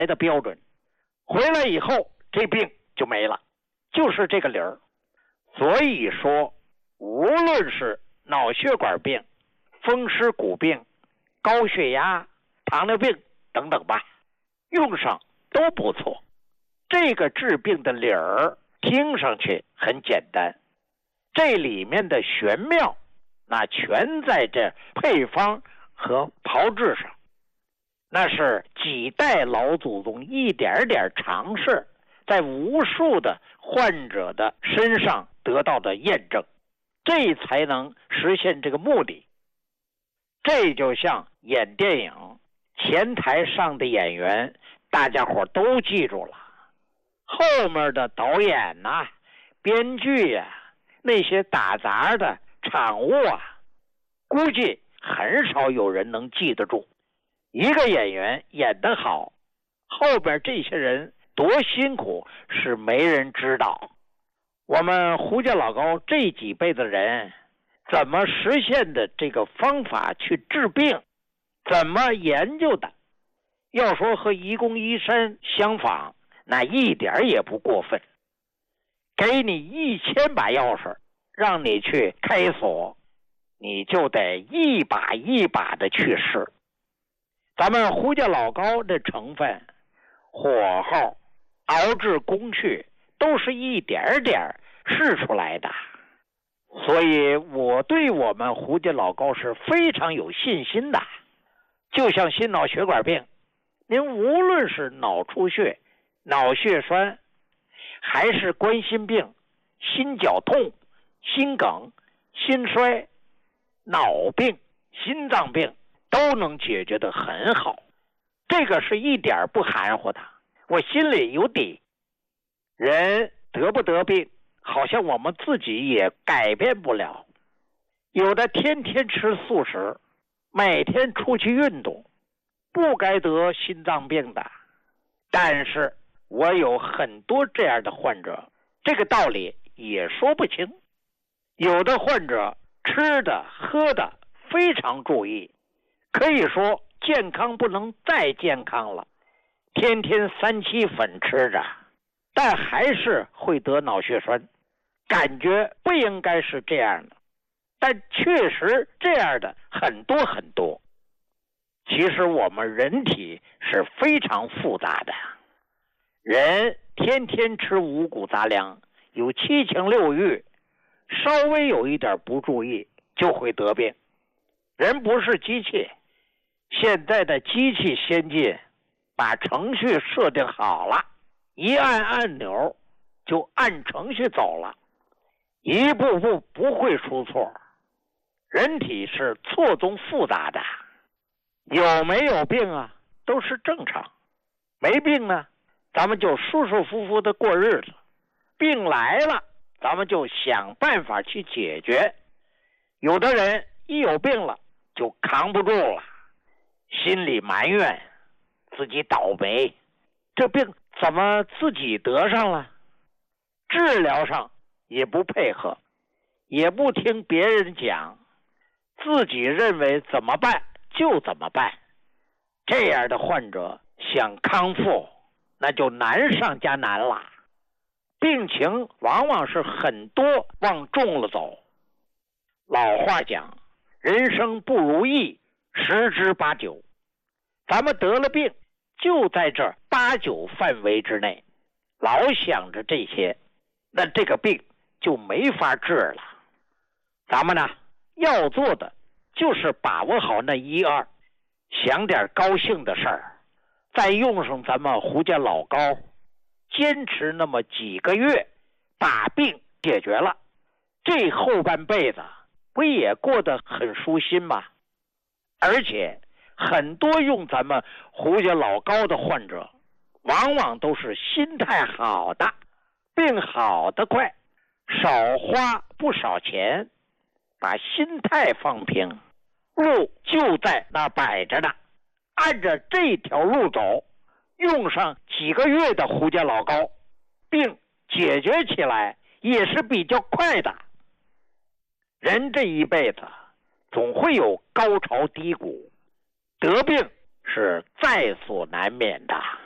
的标准，回来以后这病就没了，就是这个理儿。所以说，无论是脑血管病、风湿骨病、高血压、糖尿病等等吧，用上都不错。这个治病的理儿听上去很简单，这里面的玄妙那全在这配方和炮制上，那是几代老祖宗一点点尝试，在无数的患者的身上得到的验证，这才能实现这个目的。这就像演电影，前台上的演员大家伙都记住了，后面的导演呐、编剧呀、那些打杂的场务啊，估计很少有人能记得住。一个演员演得好，后边这些人多辛苦是没人知道。我们胡家老高这几辈子人怎么实现的这个方法去治病，怎么研究的，要说和愚公移山相仿，那一点也不过分。给你1000把钥匙，让你去开锁，你就得一把一把的去试。咱们胡家老高的成分、火候、熬制工序都是一点点试出来的，所以我对我们胡家老高是非常有信心的。就像心脑血管病，您无论是脑出血、脑血栓，还是冠心病、心绞痛、心梗、心衰、脑病、心脏病，都能解决得很好。这个是一点不含糊的，我心里有底。人得不得病，好像我们自己也改变不了。有的天天吃素食，每天出去运动，不该得心脏病的。但是我有很多这样的患者，这个道理也说不清。有的患者吃的喝的非常注意，可以说健康不能再健康了，天天3七粉吃着，但还是会得脑血栓。感觉不应该是这样的，但确实这样的很多很多。其实我们人体是非常复杂的，人天天吃五谷杂粮，有7情6欲，稍微有一点不注意就会得病。人不是机器，现在的机器先进，把程序设定好了，一按按钮就按程序走了，一步步不会出错。人体是错综复杂的，有没有病啊都是正常，没病呢咱们就舒舒服服的过日子，病来了咱们就想办法去解决。有的人一有病了就扛不住了，心里埋怨自己倒霉，这病怎么自己得上了，治疗上也不配合，也不听别人讲，自己认为怎么办就怎么办。这样的患者想康复那就难上加难了，病情往往是很多往重了走。老话讲，人生不如意10之8九，咱们得了病就在这8、9范围之内，老想着这些，那这个病就没法治了。咱们呢要做的就是把握好那1、2，想点高兴的事儿，再用上咱们胡家老高，坚持那么几个月，把病解决了，这后半辈子不也过得很舒心吗？而且很多用咱们胡家老高的患者，往往都是心态好的，病好得快，少花不少钱，把心态放平，路就在那摆着呢，按着这条路走，用上几个月的胡家老高，病解决起来也是比较快的。人这一辈子总会有高潮低谷，得病是在所难免的。